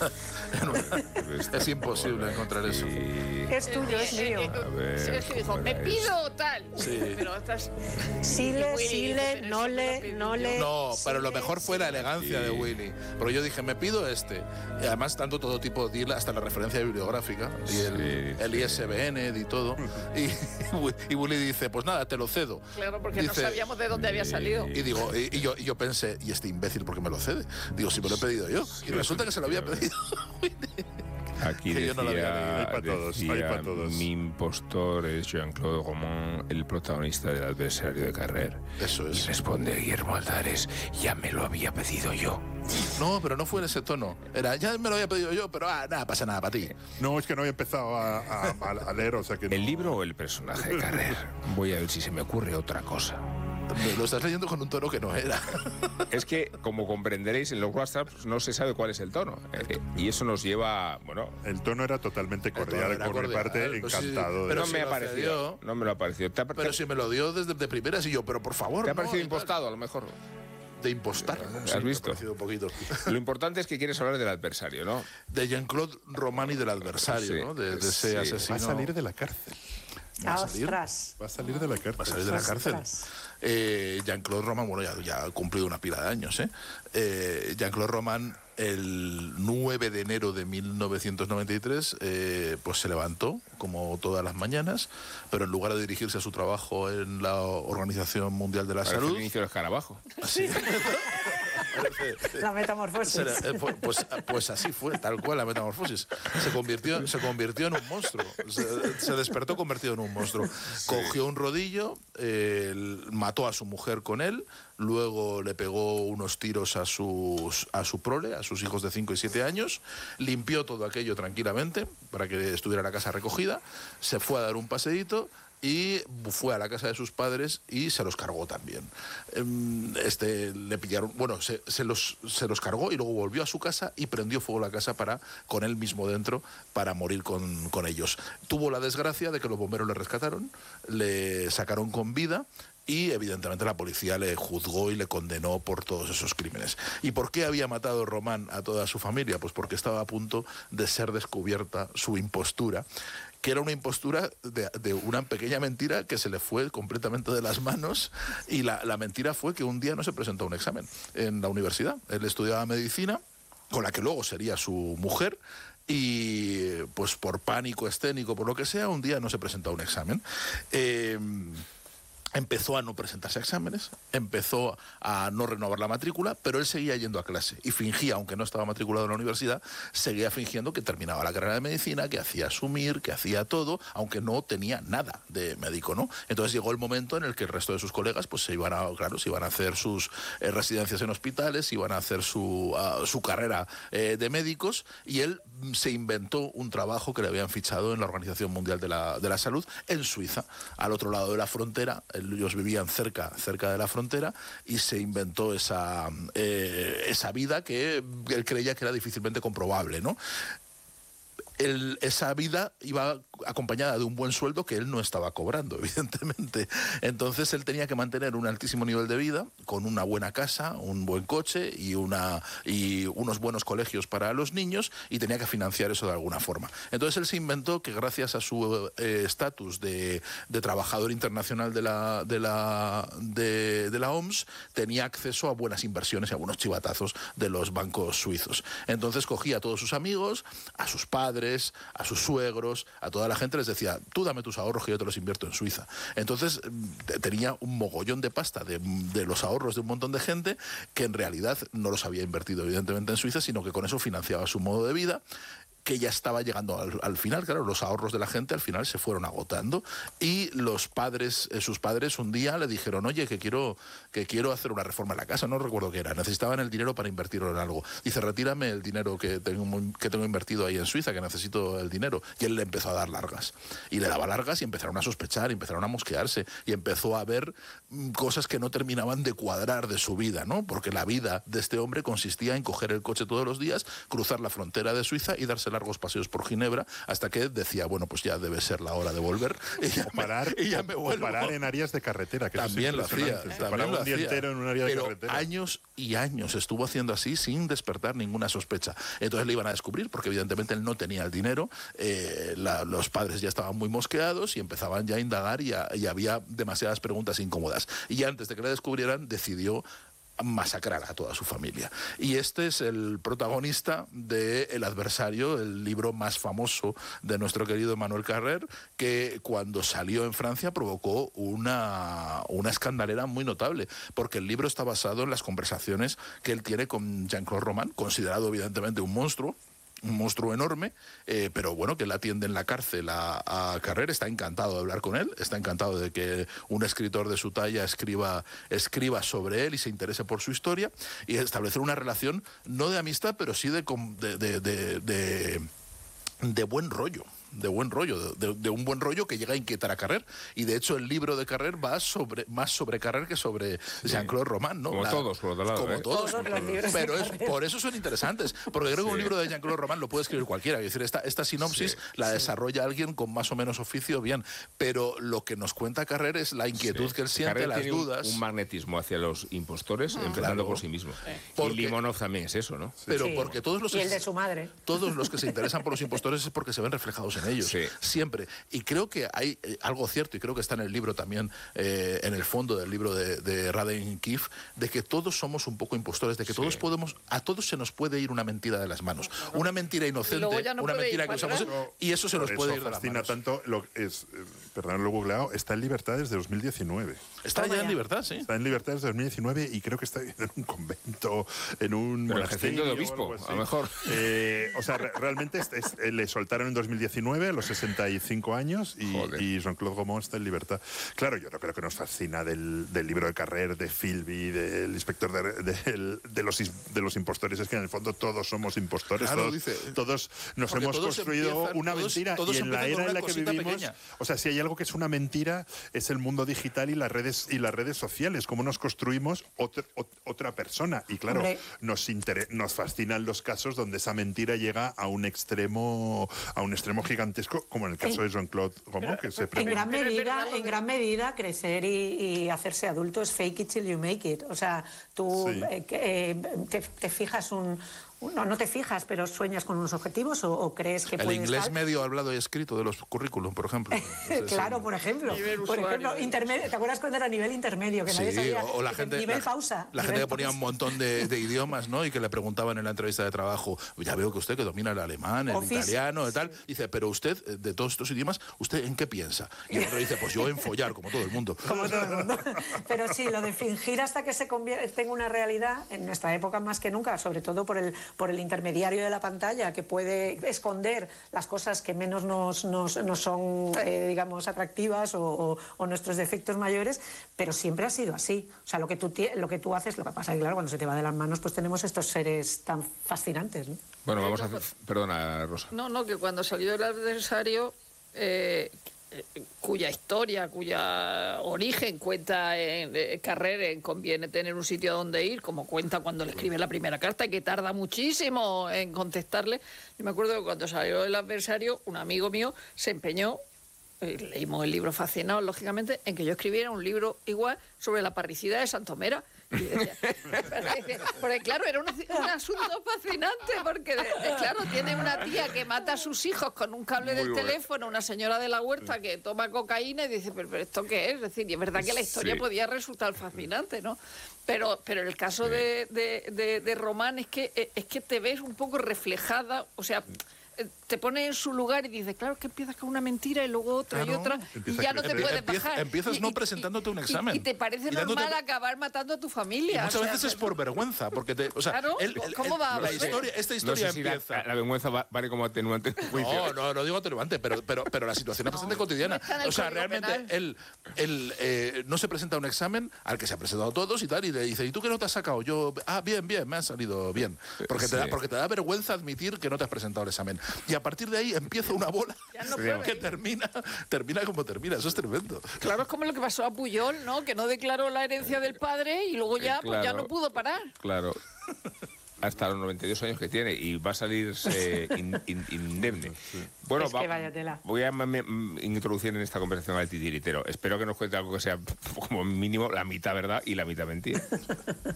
Es imposible encontrar eso. Es tuyo, es mío. Sergio dijo, me pido tal. Sí. Pero estás... Sile, nole. No, pero lo mejor fue la elegancia de Willy. Porque yo dije, me pido este. Y además, tanto todo tipo de hasta la referencia bibliográfica y el ISBN y todo. Y Willy dice, pues nada, te lo cedo. Claro, porque dice, no sabíamos de dónde había salido. Y digo, y yo pensé, ¿y este imbécil por qué me lo cede? Digo, si me lo he pedido yo. Y resulta que se lo había pedido Willy. Aquí que yo no lo había leído. Hay para todos. Mi impostor es Jean-Claude Gaumont, el protagonista del Adversario de Carrer. Eso es. Y responde Guillermo Aldares, ya me lo había pedido yo. No, pero no fue en ese tono. Era, ya me lo había pedido yo, pero nada, pasa nada para ti. No, es que no había empezado a leer, o sea que... ¿El libro o el personaje de Carrer? Voy a ver si se me ocurre otra cosa. Lo estás leyendo con un tono que no era. Es que, como comprenderéis, en los WhatsApp no se sabe cuál es el tono. Y eso nos lleva, bueno... El tono era totalmente cordial, por mi parte, pues encantado. Sí, pero si me ha parecido. No me lo ha parecido. Pero si me lo dio desde de primeras y yo, pero por favor, ¿te ha parecido impostado, a lo mejor? De impostar. ¿Has visto? Me ha parecido un poquito. Lo importante es que quieres hablar del Adversario, ¿no? De Jean-Claude Romani del Adversario, sí, ¿no? De ese asesino. Va a salir de la cárcel. ¿Va a salir? Va a salir de la cárcel. Va a salir de la cárcel. Jean-Claude Roman, bueno, ya ha cumplido una pila de años, Jean-Claude Roman, el 9 de enero de 1993, pues se levantó, como todas las mañanas, pero en lugar de dirigirse a su trabajo en la Organización Mundial de la Parece Salud... el inicio del escarabajo. ¿Sí? La metamorfosis. Pues así fue, tal cual la metamorfosis. Se convirtió en un monstruo. Se despertó convertido en un monstruo. Cogió un rodillo, mató a su mujer con él, luego le pegó unos tiros a su prole, a sus hijos de 5 y 7 años, limpió todo aquello tranquilamente para que estuviera la casa recogida, se fue a dar un paseíto y fue a la casa de sus padres y se los cargó también. Le pillaron, bueno, se los cargó y luego volvió a su casa y prendió fuego la casa con él mismo dentro para morir con ellos. Tuvo la desgracia de que los bomberos le rescataron, le sacaron con vida y evidentemente la policía le juzgó y le condenó por todos esos crímenes. ¿Y por qué había matado Román a toda su familia? Pues porque estaba a punto de ser descubierta su impostura, que era una impostura de una pequeña mentira que se le fue completamente de las manos, y la mentira fue que un día no se presentó a un examen en la universidad. Él estudiaba medicina, con la que luego sería su mujer, y pues por pánico escénico, por lo que sea, un día no se presentó a un examen. Empezó a no presentarse a exámenes, empezó a no renovar la matrícula, pero él seguía yendo a clase y fingía, aunque no estaba matriculado en la universidad, seguía fingiendo que terminaba la carrera de medicina, que hacía asumir, que hacía todo, aunque no tenía nada de médico, ¿no? Entonces llegó el momento en el que el resto de sus colegas pues se iban a hacer sus residencias en hospitales, iban a hacer su carrera de médicos, y él se inventó un trabajo que le habían fichado en la Organización Mundial de la Salud en Suiza, al otro lado de la frontera. Ellos vivían cerca de la frontera, y se inventó esa vida que él creía que era difícilmente comprobable, ¿no? Esa vida iba acompañada de un buen sueldo que él no estaba cobrando, evidentemente. Entonces él tenía que mantener un altísimo nivel de vida, con una buena casa, un buen coche y unos buenos colegios para los niños, y tenía que financiar eso de alguna forma. Entonces él se inventó que gracias a su estatus de trabajador internacional de la OMS, tenía acceso a buenas inversiones y a buenos chivatazos de los bancos suizos. Entonces cogía a todos sus amigos, a sus padres, a sus suegros, a toda la gente, les decía, tú dame tus ahorros que yo te los invierto en Suiza. Entonces tenía un mogollón de pasta de los ahorros de un montón de gente, que en realidad no los había invertido evidentemente en Suiza, sino que con eso financiaba su modo de vida, que ya estaba llegando al final. Claro, los ahorros de la gente al final se fueron agotando, y sus padres un día le dijeron, oye, que quiero hacer una reforma en la casa, no recuerdo qué era, necesitaban el dinero para invertirlo en algo. Dice, retírame el dinero que tengo invertido ahí en Suiza, que necesito el dinero. Y él le empezó a dar largas, y le daba largas, y empezaron a sospechar, y empezaron a mosquearse, y empezó a ver cosas que no terminaban de cuadrar de su vida, ¿no? Porque la vida de este hombre consistía en coger el coche todos los días, cruzar la frontera de Suiza y darse largos paseos por Ginebra, hasta que decía, bueno, pues ya debe ser la hora de volver. Y ya me vuelvo. Parar en áreas de carretera, que también lo hacía. Parar un día entero en un área de carretera. Años y años estuvo haciendo así sin despertar ninguna sospecha. Entonces le iban a descubrir, porque evidentemente él no tenía el dinero, los padres ya estaban muy mosqueados y empezaban ya a indagar y había demasiadas preguntas incómodas. Y antes de que le descubrieran, decidió masacrar a toda su familia. Y este es el protagonista de El adversario, el libro más famoso de nuestro querido Emmanuel Carrère, que cuando salió en Francia provocó una escandalera muy notable, porque el libro está basado en las conversaciones que él tiene con Jean-Claude Roman, considerado evidentemente un monstruo enorme, pero bueno, que él atiende en la cárcel a Carrère, está encantado de hablar con él, está encantado de que un escritor de su talla escriba sobre él y se interese por su historia, y establecer una relación no de amistad, pero sí de buen rollo. De un buen rollo que llega a inquietar a Carrère. Y de hecho el libro de Carrère va más sobre Carrère que sobre Jean-Claude Roman, ¿no? Como todos, por otro lado. Como todos. los libros Pero por eso son interesantes. Porque creo que un libro de Jean-Claude Roman lo puede escribir cualquiera. Es decir, esta sinopsis la desarrolla alguien con más o menos oficio, bien. Pero lo que nos cuenta Carrère es la inquietud que él siente, Carrère las tiene dudas. un magnetismo hacia los impostores, empezando Claro. por sí mismo. Porque- Y Limonov también es eso, ¿no? Pero Sí. porque todos los Y el de su madre. Todos los que se interesan por los impostores es porque se ven reflejados en ellos. Sí. Siempre. Y creo que hay algo cierto, y creo que está en el libro también, en el fondo del libro de Raden Keefe, de que todos somos un poco impostores, de que a todos se nos puede ir una mentira de las manos. Una mentira inocente, luego ya no una puede mentira ir que para usamos, atrás. y eso se nos Por puede eso ir de las fascina manos. tanto, perdón, lo he googleado, está en libertad desde 2019. Está Toma ya en ya. libertad, sí. Está en libertad desde 2019 y creo que está en un convento, en un Pero monasterio ejerciendo de o obispo, algo así. a lo mejor. O sea, realmente le soltaron en 2019 a los 65 años Joder. y Jean-Claude Gaumont está en libertad. Claro, yo no creo que nos fascina del libro de Carrère, de Philby, del inspector de los impostores. Es que en el fondo todos somos impostores. Claro, todos, dice. todos nos Porque hemos todos construido empiezan- una todos- mentira todos y en la empiezan con era en una la que cosita vivimos, pequeña. o sea, si hay algo que es una mentira es el mundo digital y las redes sociales, cómo nos construimos otra persona. Y claro, Hombre. nos fascinan los casos donde esa mentira llega a un extremo gigantesco, como en el caso de Jean-Claude Gaumont, que se En gran Pero es medida, verdad lo en de- gran medida crecer y hacerse adulto es fake it till you make it. O sea, tú Sí. te fijas no te fijas, pero sueñas con unos objetivos o crees que El puedes inglés tal. medio hablado y escrito de los currículum, por ejemplo. Ese es Claro, el- por ejemplo. Nivel Por ejemplo, usuario. intermedio. ¿Te acuerdas cuando era nivel intermedio? Que nadie Sí, sabía. o la gente, Nivel pausa. La gente nivel que ponía un pausa. montón de idiomas, ¿no? Y que le preguntaban en la entrevista de trabajo, ya veo que usted que domina el alemán, el Office. italiano, y tal. Dice, pero usted, de todos estos idiomas, ¿usted en qué piensa? Y el otro dice, pues yo en follar, como todo el mundo. Como todo el mundo. Pero sí, lo de fingir hasta que se convierte en una realidad, en nuestra época más que nunca, sobre todo por el intermediario de la pantalla, que puede esconder las cosas que menos nos son, digamos, atractivas o nuestros defectos mayores, pero siempre ha sido así. O sea, lo que tú haces, lo que pasa es que, claro, cuando se te va de las manos, pues tenemos estos seres tan fascinantes, ¿no? Bueno, vamos a hacer... Perdona, Rosa. No, que cuando salió El adversario, cuya historia, cuya origen cuenta en Carrère, conviene tener un sitio donde ir, como cuenta cuando le escribe la primera carta, que tarda muchísimo en contestarle. Yo me acuerdo que cuando salió El adversario, un amigo mío se empeñó, leímos el libro fascinados, lógicamente, en que yo escribiera un libro igual sobre la parricida de Santomera. Y decía, porque claro, era un asunto fascinante, porque claro, tiene una tía que mata a sus hijos con un cable del teléfono, una señora de la huerta que toma cocaína y dice, pero ¿esto qué es? Es decir, y es verdad que la historia Sí. podía resultar fascinante, ¿no? Pero en el caso de Román es que te ves un poco reflejada, o sea, te pones en su lugar y dices, claro, que empiezas con una mentira y luego otra Claro, y otra, y empieza ya a no te crecer. puedes bajar. Empiezas no presentándote un examen. Y te parece Y dándote- normal acabar matando a tu Y familia. muchas o sea, veces es por vergüenza, porque o sea, Claro, ¿cómo va a la volver? historia, esta No historia sé si empieza. la vergüenza vale como atenuante en el juicio. No digo atenuante, pero la situación es bastante cotidiana. no está en el O sea, Código realmente Penal. él no se presenta a un examen al que se ha presentado todos y tal, y le dice, ¿y tú qué nota has sacado? Yo, bien, me ha salido bien. Porque, Sí. porque te da vergüenza admitir que no te has presentado el examen. Y a partir de ahí empieza una bola Ya no Sí. puede. que termina como termina. Eso es tremendo. Claro, es como lo que pasó a Puyol, ¿no? Que no declaró la herencia del padre y luego ya, pues ya claro. no pudo parar. Claro. hasta los 92 años que tiene y va a salir indemne. Bueno, Es que vaya tela. voy a introducir en esta conversación al titiritero. Espero que nos cuente algo que sea como mínimo la mitad verdad y la mitad mentira.